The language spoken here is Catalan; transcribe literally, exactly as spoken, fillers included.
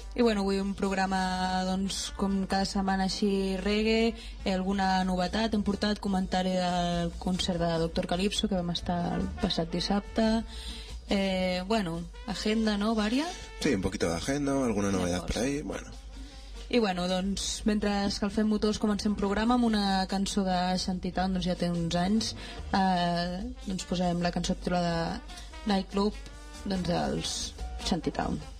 I bueno, avui un programa doncs, com cada setmana així reggae, eh, alguna novetat. Hem portat comentari del concert de Doctor Calypso que vam estar el passat dissabte. Eh, bueno, agenda, ¿no, Varia? Sí, un poquito de agenda, alguna novedad por ahí, bueno. I bueno, doncs, mentre escalfem motors comencem programa amb una cançó de Shantytown, doncs ja té uns anys. Eh, doncs posem la cançó titulada Nightclub, doncs dels Shantytown.